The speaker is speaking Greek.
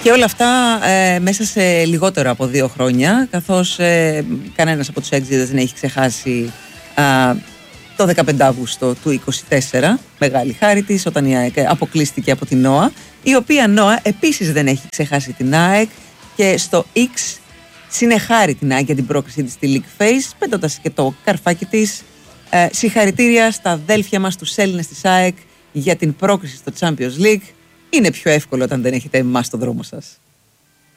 Και όλα αυτά μέσα σε λιγότερο από 2 χρόνια, καθώς κανένας από τους έξιδες δεν έχει ξεχάσει το 15 Αύγουστο του 24, μεγάλη χάρη της, όταν η ΑΕΚ αποκλείστηκε από την ΝΟΑ, η οποία ΝΟΑ επίσης δεν έχει ξεχάσει την ΑΕΚ και στο X συνεχάρει την ΑΕΚ για την πρόκριση της στη League Phase, πέτοντας και το καρφάκι της. Συγχαρητήρια στα αδέλφια μας, τους Έλληνες της ΑΕΚ, για την πρόκριση στο Champions League. Είναι πιο εύκολο όταν δεν έχετε εμάς στον δρόμο σας.